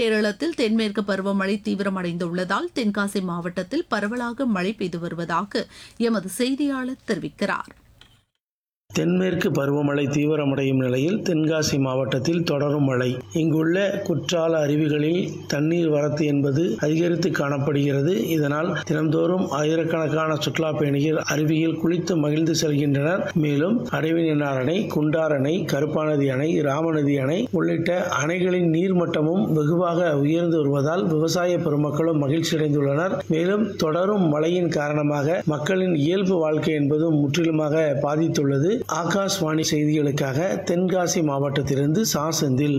கேரளத்தில் தென்மேற்கு பருவமழை தீவிரமடைந்துள்ளதால் தென்காசி மாவட்டத்தில் பரவலாக மழை பெய்து வருவதாக எமது செய்தியாளர் தெரிவிக்கிறார். தென்மேற்கு பருவமழை தீவிரமடையும் நிலையில் தென்காசி மாவட்டத்தில் தொடரும் மழை. இங்குள்ள குற்றால அருவிகளில் தண்ணீர் வரத்து என்பது அதிகரித்து காணப்படுகிறது. இதனால் தினந்தோறும் ஆயிரக்கணக்கான சுற்றுலா பயணிகள் அருவியில் குளித்து மகிழ்ந்து செல்கின்றனர். மேலும் அடைவினார் அணை, குண்டார் அணை, கருப்பாநதி அணை, ராமநதி அணை உள்ளிட்ட அணைகளின் நீர்மட்டமும் வெகுவாக உயர்ந்து வருவதால் விவசாய பெருமக்களும் மகிழ்ச்சியடைந்துள்ளனர். மேலும் தொடரும் மழையின் காரணமாக மக்களின் இயல்பு வாழ்க்கை என்பதும் முற்றிலுமாக பாதித்துள்ளது. ஆகாஷ்வாணி செய்திகளுக்காக தென்காசி மாவட்டத்திலிருந்து செந்தில்.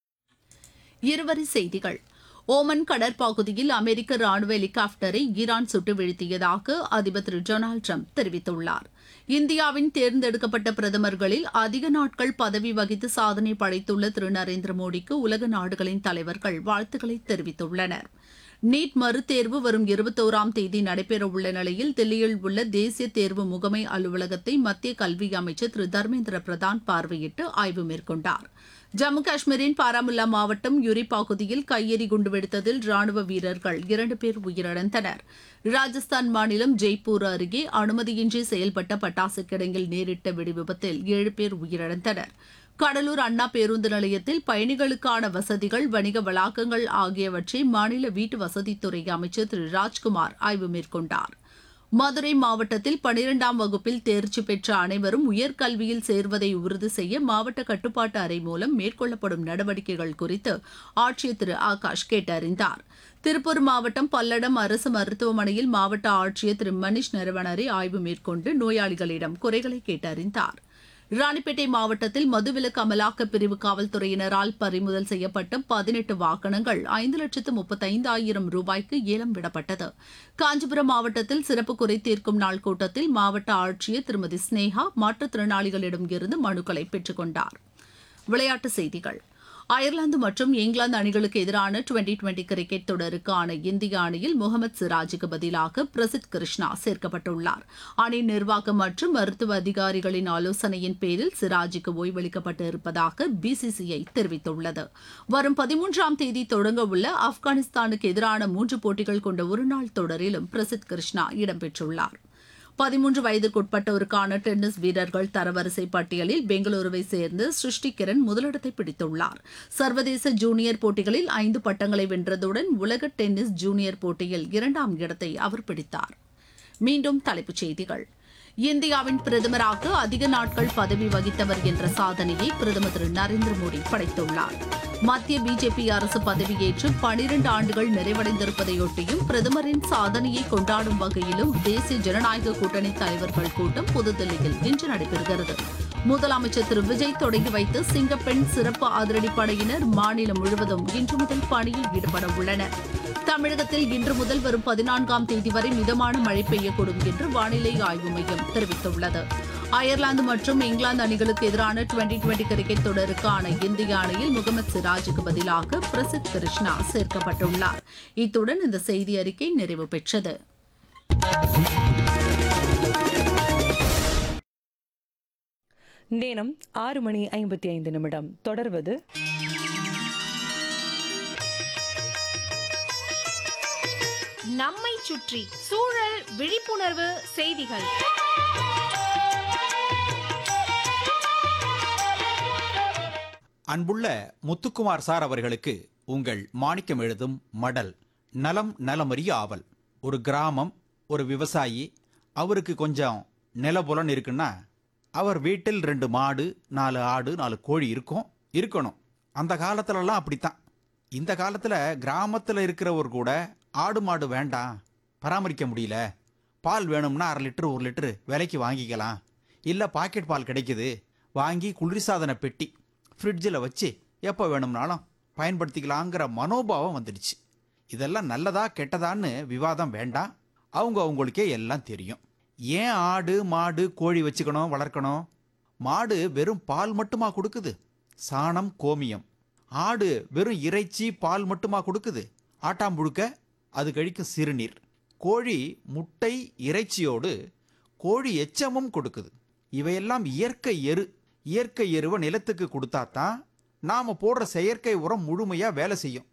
இருவரி செய்திகள். ஓமன் கடற்பகுதியில் அமெரிக்க ராணுவ ஹெலிகாப்டரை ஈரான் சுட்டு வீழ்த்தியதாக அதிபர் திரு டொனால்டு டிரம்ப் தெரிவித்துள்ளார். இந்தியாவின் தேர்ந்தெடுக்கப்பட்ட பிரதமர்களில் அதிக நாட்கள் பதவி வகித்து சாதனை படைத்துள்ள திரு நரேந்திர மோடிக்கு உலக நாடுகளின் தலைவர்கள் வாழ்த்துக்களை தெரிவித்துள்ளனர். நீட் மறுதேர்வு வரும் 21ஆம் தேதி நடைபெறவுள்ள நிலையில் தில்லியில் உள்ள தேசிய தேர்வு முகமை அலுவலகத்தை மத்திய கல்வி அமைச்சர் திரு தர்மேந்திர பிரதான் பார்வையிட்டு ஆய்வு மேற்கொண்டார். ஜம்மு காஷ்மீரின் பாராமுல்லா மாவட்டம் யுரி பகுதியில் கையெறி குண்டுவெடித்ததில் ராணுவ வீரர்கள் 2 பேர் உயிரிழந்தனர். ராஜஸ்தான் மாநிலம் ஜெய்ப்பூர் அருகே அனுமதியின்றி செயல்பட்ட பட்டாசு கிடங்கில் நேரிட்ட வெடிவிபத்தில் 7 பேர் உயிரிழந்தனர். கடலூர் அண்ணா பேருந்து நிலையத்தில் பயணிகளுக்கான வசதிகள், வணிக வளாகங்கள் ஆகியவற்றை மாநில வீட்டு வசதித்துறை அமைச்சர் திரு ராஜ்குமார் ஆய்வு மேற்கொண்டார். மதுரை மாவட்டத்தில் 12ஆம் வகுப்பில் தேர்ச்சி பெற்ற அனைவரும் உயர்கல்வியில் சேர்வதை உறுதி செய்ய மாவட்ட கட்டுப்பாட்டு அறை மூலம் மேற்கொள்ளப்படும் நடவடிக்கைகள் குறித்து ஆட்சியர் திரு ஆகாஷ் கேட்டறிந்தார். திருப்பூர் மாவட்டம் பல்லடம் அரசு மருத்துவமனையில் மாவட்ட ஆட்சியர் திரு மணிஷ் நரவணரே ஆய்வு மேற்கொண்டு நோயாளிகளிடம் குறைகளை கேட்டறிந்தார். ராணிப்பேட்டை மாவட்டத்தில் மதுவிலக்கு அமலாக்க பிரிவு காவல்துறையினரால் பறிமுதல் செய்யப்பட்ட 18 வாகனங்கள் 5,35,000 ரூபாய்க்கு ஏலம் விடப்பட்டது. காஞ்சிபுரம் மாவட்டத்தில் சிறப்பு குறை தீர்க்கும் நாள் கூட்டத்தில் மாவட்ட ஆட்சியர் திருமதி ஸ்னேகா மாற்றுத்திறனாளிகளிடம் இருந்து மனுக்களை பெற்றுக் கொண்டார். விளையாட்டுச் செய்திகள். அயர்லாந்து மற்றும் இங்கிலாந்து அணிகளுக்கு எதிரான டுவெண்டி கிரிக்கெட் தொடருக்கான இந்திய அணியில் முகமது சிராஜுக்கு பதிலாக பிரசித் கிருஷ்ணா சேர்க்கப்பட்டுள்ளார். அணி நிர்வாகம் மற்றும் மருத்துவ அதிகாரிகளின் ஆலோசனையின் பேரில் சிராஜுக்கு ஓய்வளிக்கப்பட்டு இருப்பதாக பிசிசிஐ தெரிவித்துள்ளது. வரும் 13ஆம் தேதி தொடங்க உள்ள ஆப்கானிஸ்தானுக்கு எதிரான 3 போட்டிகள் கொண்ட ஒருநாள் தொடரிலும் பிரசித் கிருஷ்ணா இடம்பெற்றுள்ளார். 13 வயதிற்குட்பட்டோருக்கான டென்னிஸ் வீரர்கள் தரவரிசை பட்டியலில் பெங்களூருவை சேர்ந்த சிருஷ்டி கிரண் முதலிடத்தை பிடித்துள்ளார். சர்வதேச ஜூனியர் போட்டிகளில் 5 பட்டங்களை வென்றதுடன் உலக டென்னிஸ் ஜூனியர் போட்டியில் 2ஆம் இடத்தை அவர் பிடித்தார். மீண்டும் தலைப்புச் செய்திகள். இந்தியாவின் பிரதமராக அதிக நாட்கள் பதவி வகித்தவர் என்ற சாதனையை பிரதமர் திரு நரேந்திர மோடி படைத்துள்ளார். மத்திய பிஜேபி அரசு பதவியேற்று 12 ஆண்டுகள் நிறைவடைந்திருப்பதையொட்டியும் பிரதமரின் சாதனையை கொண்டாடும் வகையிலும் தேசிய ஜனநாயக கூட்டணி தலைவர்கள் கூட்டம் புதுதில்லியில் இன்று நடைபெறுகிறது. முதலமைச்சர் திரு விஜய் தொடங்கி வைத்த சிங்கப்பெண் சிறப்பு அதிரடிப்படையினர் மாநிலம் முழுவதும் இன்று முதல் பணியில் ஈடுபட உள்ளனர். தமிழகத்தில் இன்று முதல் வரும் 14ஆம் தேதி வரை மிதமான மழை பெய்யக்கூடும் என்று வானிலை ஆய்வு மையம் தெரிவித்துள்ளது. அயர்லாந்து மற்றும் இங்கிலாந்து அணிகளுக்கு எதிரான டுவெண்டி கிரிக்கெட் தொடருக்கான இந்திய அணியில் முகமது சிராஜுக்கு பதிலாக பிரசித் கிருஷ்ணா சேர்க்கப்பட்டுள்ளார். இத்துடன் இந்த செய்தி அறிக்கை நிறைவு பெற்றது. நேரம் 6:55. தொடர்வது நம்மை சுற்றி சூழல் விழிப்புணர்வு செய்திகள். அன்புள்ள முத்துக்குமார் சார் அவர்களுக்கு உங்கள் மாணிக்கம் எழுதும் மடல். நலம் நலமறிய ஆவல். ஒரு கிராமம், ஒரு விவசாயி, அவருக்கு கொஞ்சம் நிலபுலன் இருக்குன்னா அவர் வீட்டில் 2 மாடு, 4 ஆடு, 4 கோழி இருக்கணும். அந்த காலத்துலலாம் அப்படித்தான். இந்த காலத்தில் கிராமத்தில் இருக்கிறவர் கூட ஆடு மாடு வேண்டாம், பராமரிக்க முடியல, பால் வேணும்னா 1/2 லிட்டர் 1 லிட்டரு விலைக்கு வாங்கிக்கலாம், இல்லை பாக்கெட் பால் கிடைக்குது, வாங்கி குளிர்சாதன பெட்டி ஃப்ரிட்ஜில் வச்சு எப்போ வேணும்னாலும் பயன்படுத்திக்கலாங்கிற மனோபாவம் வந்துடுச்சு. இதெல்லாம் நல்லதா கெட்டதான்னு விவாதம் வேண்டாம், அவங்களுக்கே எல்லாம் தெரியும். ஏன் ஆடு மாடு கோழி வளர்க்கணும்? மாடு வெறும் பால் மட்டுமா கொடுக்குது? சாணம் கோமியம். ஆடு வெறும் இறைச்சி பால் மட்டுமா கொடுக்குது? ஆட்டாம்புழுக்க, அது கழிக்கும் சிறுநீர். கோழி முட்டை இறைச்சியோடு கோழி எச்சமும் கொடுக்குது. இவையெல்லாம் இயற்கை எரு. இயற்கை எருவை நிலத்துக்கு கொடுத்தாதான் நாம் போடுற செயற்கை உரம் முழுமையாக வேலை செய்யும்.